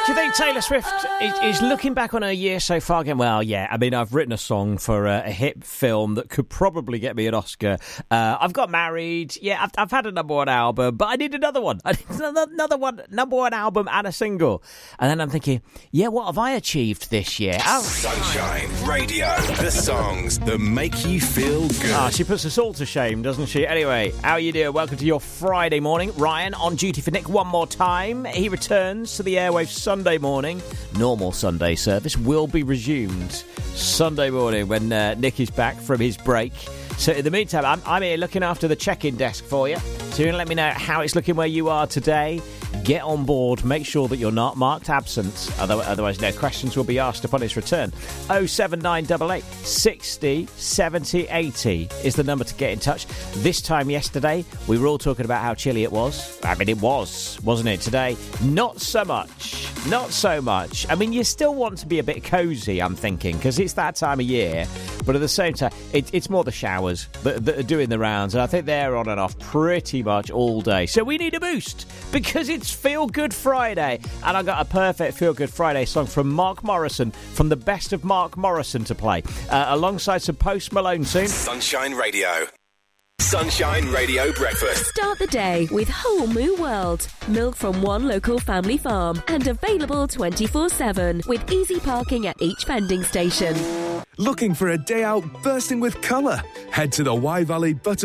Do you think Taylor Swift is looking back on her year so far again? Well, yeah. I mean, I've written a song for a hit film that could probably get me an Oscar. I've got married. Yeah, I've had a number one album, but I need another one. I need another one, number one album and a single. And then I'm thinking, yeah, what have I achieved this year? Oh. Sunshine Radio, the songs that make you feel good. Ah, she puts us all to shame, doesn't she? Anyway, how you doing? Welcome to your Friday morning. Ryan on duty for Nick one more time. He returns to the airwaves Sunday morning. Normal Sunday service will be resumed Sunday morning when Nick is back from his break. So in the meantime, I'm here looking after the check-in desk for you. So you're going to let me know how it's looking where you are today. Get on board. Make sure that you're not marked absent. Otherwise, no questions will be asked upon his return. 07988 60 70 80 is the number to get in touch. This time yesterday, we were all talking about how chilly it was. I mean, it was, wasn't it? Today, not so much. Not so much. I mean, you still want to be a bit cosy, I'm thinking, because it's that time of year. But at the same time, it's more the showers that are doing the rounds. And I think they're on and off pretty much all day. So we need a boost because it's Feel Good Friday. And I got a perfect Feel Good Friday song from Mark Morrison, from the best of Mark Morrison to play, alongside some Post Malone soon. Sunshine Radio. Sunshine Radio Breakfast. Start the day with Whole Moo World. Milk from one local family farm and available 24/7 with easy parking at each vending station. Looking for a day out bursting with colour? Head to the Y Valley Butter